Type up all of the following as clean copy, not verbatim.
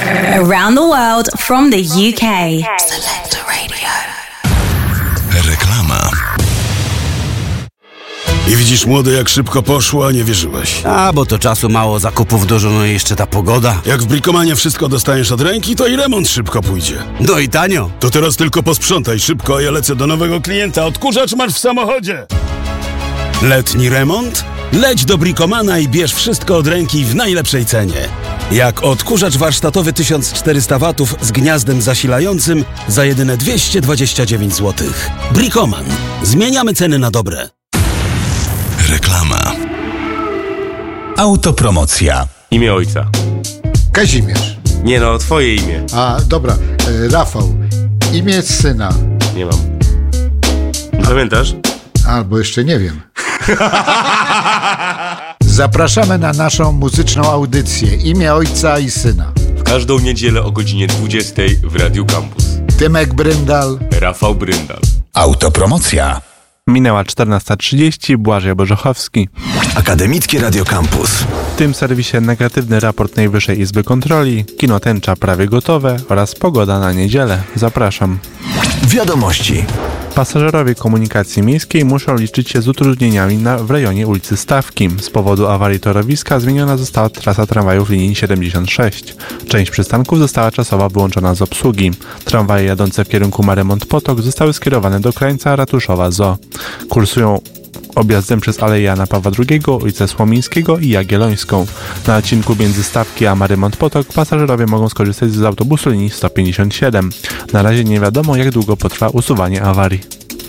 Around the world from the UK. Select Radio. Reklama. I widzisz, młody, jak szybko poszło, a nie wierzyłeś. Bo to czasu mało, zakupów dużo, no i jeszcze ta pogoda. Jak w Bricomanie wszystko dostaniesz od ręki, to i remont szybko pójdzie. No i tanio. To teraz tylko posprzątaj szybko, a ja lecę do nowego klienta. Odkurzacz masz w samochodzie. Letni remont? Leć do Bricomana i bierz wszystko od ręki w najlepszej cenie. Jak odkurzacz warsztatowy 1400 W z gniazdem zasilającym za jedyne 229 zł. Bricoman. Zmieniamy ceny na dobre. Reklama. Autopromocja. Imię ojca. Kazimierz. Nie no, twoje imię. Dobra. Rafał. Imię syna. Nie mam. Pamiętasz? Albo jeszcze nie wiem. Zapraszamy na naszą muzyczną audycję Imię ojca i syna. W każdą niedzielę o godzinie 20 w Radiu Campus. Tymek Bryndal. Rafał Bryndal. Autopromocja. Minęła 14:30, Błażej Bożochowski. Akademickie Radio Campus. W tym serwisie negatywny raport Najwyższej Izby Kontroli, kino Tęcza prawie gotowe oraz pogoda na niedzielę. Zapraszam. Wiadomości. Pasażerowie komunikacji miejskiej muszą liczyć się z utrudnieniami w rejonie ulicy Stawki. Z powodu awarii torowiska zmieniona została trasa tramwajów linii 76. Część przystanków została czasowo wyłączona z obsługi. Tramwaje jadące w kierunku Marymont Potok zostały skierowane do krańca Ratuszowa Zoo. Kursują objazdem przez Aleję Jana Pawła II, ulicę Słomińskiego i Jagiellońską. Na odcinku między Stawki a Marymont Potok pasażerowie mogą skorzystać z autobusu linii 157. Na razie nie wiadomo, jak długo potrwa usuwanie awarii.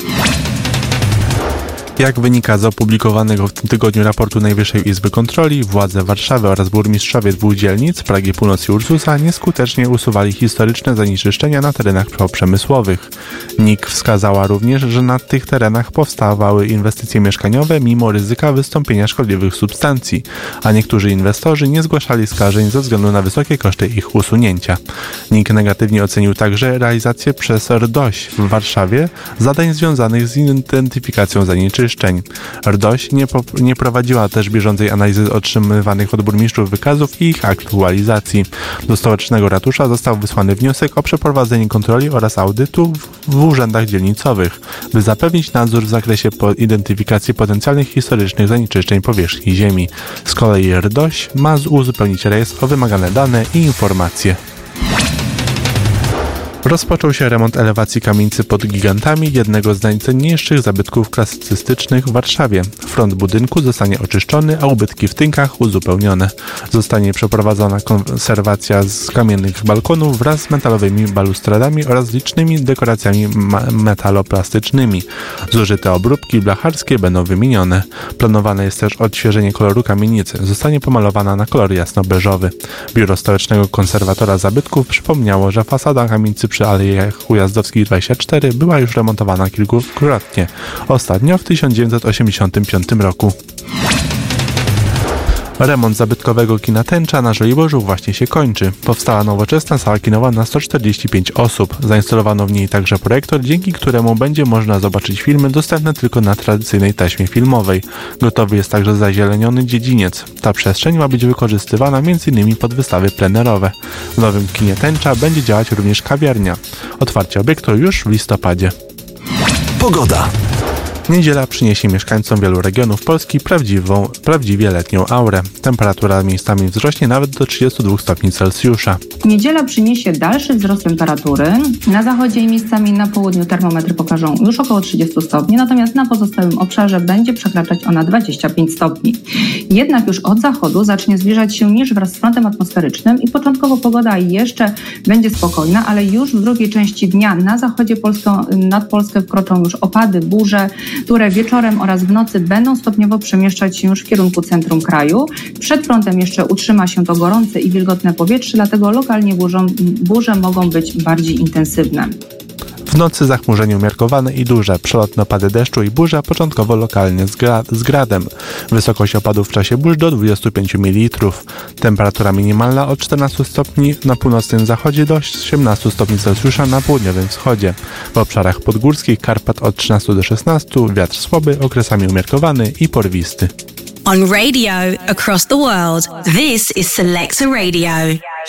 Jak wynika z opublikowanego w tym tygodniu raportu Najwyższej Izby Kontroli, władze Warszawy oraz burmistrzowie 2 dzielnic, Pragi Północ i Ursusa, nieskutecznie usuwali historyczne zanieczyszczenia na terenach przemysłowych. NIK wskazała również, że na tych terenach powstawały inwestycje mieszkaniowe mimo ryzyka wystąpienia szkodliwych substancji, a niektórzy inwestorzy nie zgłaszali skarżeń ze względu na wysokie koszty ich usunięcia. NIK negatywnie ocenił także realizację przez RDOŚ w Warszawie zadań związanych z identyfikacją zanieczyszczeń. RDOŚ nie prowadziła też bieżącej analizy otrzymywanych od burmistrzów wykazów i ich aktualizacji. Do stołecznego ratusza został wysłany wniosek o przeprowadzenie kontroli oraz audytu w urzędach dzielnicowych, by zapewnić nadzór w zakresie identyfikacji potencjalnych historycznych zanieczyszczeń powierzchni ziemi. Z kolei RDOŚ ma uzupełnić rejestr o wymagane dane i informacje. Rozpoczął się remont elewacji kamienicy pod Gigantami, jednego z najcenniejszych zabytków klasycystycznych w Warszawie. Front budynku zostanie oczyszczony, a ubytki w tynkach uzupełnione. Zostanie przeprowadzona konserwacja z kamiennych balkonów wraz z metalowymi balustradami oraz licznymi dekoracjami metaloplastycznymi. Zużyte obróbki blacharskie będą wymienione. Planowane jest też odświeżenie koloru kamienicy. Zostanie pomalowana na kolor jasno-beżowy. Biuro Stołecznego Konserwatora Zabytków przypomniało, że fasada kamienicy przy Alejach Ujazdowskich 24 była już remontowana kilkukrotnie, ostatnio w 1985 roku. Remont zabytkowego kina Tęcza na Żoliborzu właśnie się kończy. Powstała nowoczesna sala kinowa na 145 osób. Zainstalowano w niej także projektor, dzięki któremu będzie można zobaczyć filmy dostępne tylko na tradycyjnej taśmie filmowej. Gotowy jest także zazieleniony dziedziniec. Ta przestrzeń ma być wykorzystywana m.in. pod wystawy plenerowe. W nowym kinie Tęcza będzie działać również kawiarnia. Otwarcie obiektu już w listopadzie. Pogoda. Niedziela przyniesie mieszkańcom wielu regionów Polski prawdziwie letnią aurę. Temperatura miejscami wzrośnie nawet do 32 stopni Celsjusza. Niedziela przyniesie dalszy wzrost temperatury. Na zachodzie i miejscami na południu termometry pokażą już około 30 stopni, natomiast na pozostałym obszarze będzie przekraczać ona 25 stopni. Jednak już od zachodu zacznie zbliżać się niż wraz z frontem atmosferycznym i początkowo pogoda jeszcze będzie spokojna, ale już w drugiej części dnia na zachodzie nad Polskę wkroczą już opady, burze, które wieczorem oraz w nocy będą stopniowo przemieszczać się już w kierunku centrum kraju. Przed frontem jeszcze utrzyma się to gorące i wilgotne powietrze, dlatego lokalnie burze mogą być bardziej intensywne. W nocy zachmurzenie umiarkowane i duże, przelotne opady deszczu i burza, początkowo lokalnie z gradem. Wysokość opadów w czasie burz do 25 ml. Temperatura minimalna od 14 stopni na północnym zachodzie do 18 stopni Celsjusza na południowym wschodzie. W obszarach podgórskich Karpat od 13 do 16, wiatr słaby, okresami umiarkowany i porwisty. On radio across the world, this is Selector Radio.